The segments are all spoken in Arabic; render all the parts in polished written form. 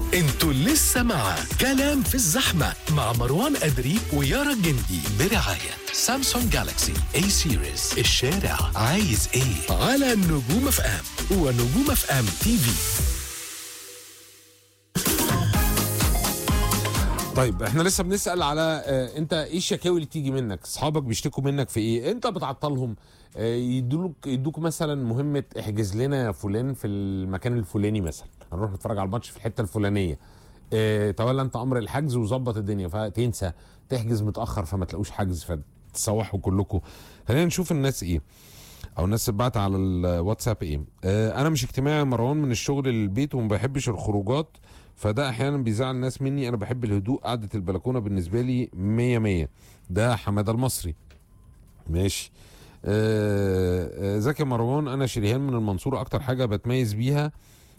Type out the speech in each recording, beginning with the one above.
انتوا لسه مع كلام في الزحمة مع مروان أدري ويارا الجندي برعاية سامسونج جالاكسي A سيريز. الشارع عايز ايه على نجوم اف ام ونجوم اف ام تي في. طيب احنا لسه بنسأل على انت ايه الشكاوي اللي بتيجي منك؟ اصحابك بيشتكوا منك في ايه؟ انت بتعطلهم، يدوك مثلا مهمة احجز لنا يا فلان في المكان الفلاني، مثلا هنروح نتفرج على الماتش في الحتة الفلانية، تولى انت امر الحجز وظبط الدنيا، فتنسى تحجز متأخر فما تلاقوش حجز فتسوحوا كلكم. خلينا نشوف الناس ايه، او الناس اللي بعت على الواتساب ايه. انا مش اجتماعي يا مروان، من الشغل للبيت وما بحبش الخروجات، فده احيانا بيزعل الناس مني. انا بحب الهدوء، قعدة البلكونة بالنسبة لي 100. ده حمادة المصري. ماشي. ازيك يا مروان، انا شريهان من المنصورة. اكتر حاجة بتميز بيها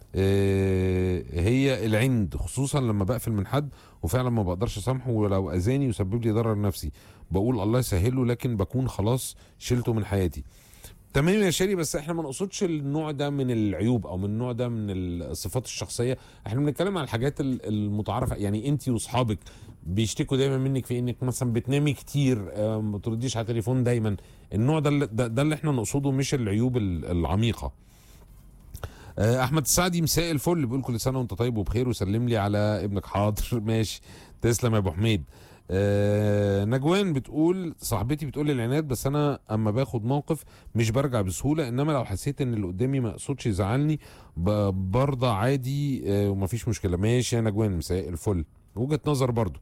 هي العند، خصوصا لما بقفل من حد وفعلا ما بقدرش اسامحه، ولو اذاني وسبب لي ضرر نفسي بقول الله يسهله، لكن بكون خلاص شلته من حياتي. تمام يا شيري، بس احنا ما نقصدش النوع ده من العيوب او من النوع ده من الصفات الشخصيه، احنا بنتكلم عن الحاجات المتعارفه. يعني انت واصحابك بيشتكوا دايما منك في انك مثلا بتنامي كتير، ما ترديش على التليفون دايما. النوع ده اللي احنا نقصده، مش العيوب العميقه. احمد السعدي مساء الفل، بيقول كل سنه وانت طيب وبخير وسلم لي على ابنك. حاضر ماشي، تسلم يا ابو حميد. نجوان بتقول صاحبتي بتقول لي العناد، بس انا اما باخد موقف مش برجع بسهوله، انما لو حسيت ان اللي قدامي ما يقصدش يزعلني برضى عادي ومفيش مشكله. ماشي يا نجوان، مساء الفل، وجهه نظر برضو.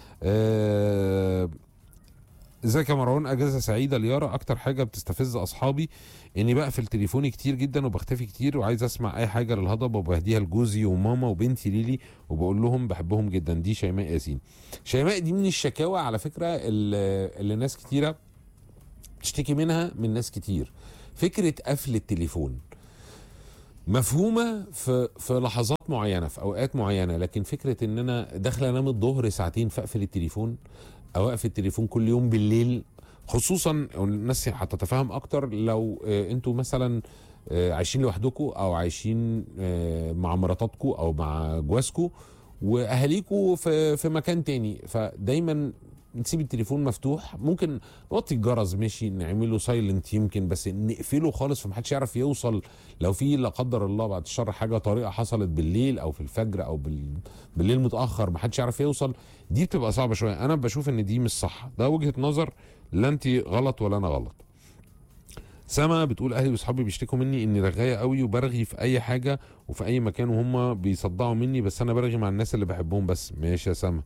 ازيك يا مروان، اجازه سعيده ليارا. اكتر حاجه بتستفز اصحابي اني بقفل تليفوني كتير جدا وبختفي كتير، وعايز اسمع اي حاجه للهضبه، وبهديها لجوزي وماما وبنتي ليلي وبقول لهم بحبهم جدا. دي شيماء ياسين. شيماء دي من الشكاوى على فكره اللي ناس كتيره بتشتكي منها من ناس كتير. فكره قفل التليفون مفهومه في لحظات معينه في اوقات معينه، لكن فكره ان انا داخل انام الظهر ساعتين فاقفل التليفون، او اقفل التليفون كل يوم بالليل، خصوصا الناس هتتفهم اكتر لو انتوا مثلا عايشين لوحدكم، او عايشين مع مراتاتكم او مع جوازكم، واهاليكم في مكان تاني، فدايما نسيب التليفون مفتوح. ممكن نوطي الجرس، ماشي، نعمله سايلنت يمكن، بس نقفله خالص فمحدش يعرف يوصل. لو في لا قدر الله بعد الشر حاجه طريقه حصلت بالليل او في الفجر او بالليل متاخر محدش يعرف يوصل، دي بتبقى صعبه شويه. انا بشوف ان دي مش صح، ده وجهه نظر، لا انت غلط ولا انا غلط. سما بتقول اهلي واصحابي بيشتكوا مني اني رغايه قوي وبرغي في اي حاجه وفي اي مكان، وهم بيصدعوا مني، بس انا برغي مع الناس اللي بحبهم بس. ماشي يا سما.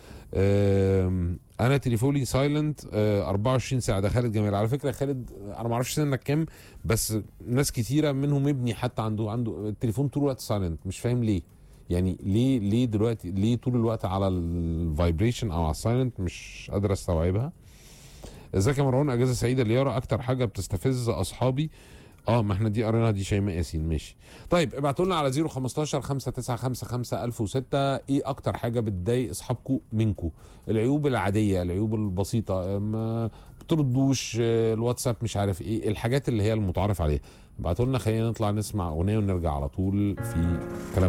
انا تليفوني سايلنت 24 ساعه. ده خالد جمال. على فكره خالد، انا ما اعرفش سنك كام، بس ناس كتيره منهم ابني حتى عنده التليفون طول الوقت سايلنت، مش فاهم ليه. يعني ليه دلوقتي ليه طول الوقت على الفايبريشن او على السايلنت؟ مش قادر استوعبها. ازيك يا مروان، اجازه سعيده ليارا. اكتر حاجه بتستفز اصحابي، ما احنا دي قريناها، دي شيماء ياسين. ماشي. طيب ابعتوا لنا على 015 595 1006 ايه اكتر حاجه بتضايق اصحابكم منكم، العيوب العاديه، العيوب البسيطه، ما بتردوش الواتساب، مش عارف ايه الحاجات اللي هي المتعارف عليها. ابعتوا لنا، خلينا نطلع نسمع اغنيه ونرجع على طول في كلام.